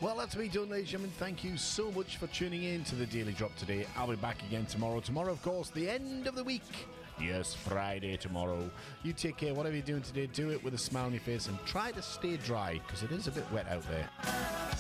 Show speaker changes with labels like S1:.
S1: Well, that's me done, ladies and gentlemen. Thank you so much for tuning in to the Daily Drop today. I'll be back again tomorrow. Tomorrow, of course, the end of the week. Yes, Friday tomorrow. You take care. Whatever you're doing today, do it with a smile on your face and try to stay dry because it is a bit wet out there.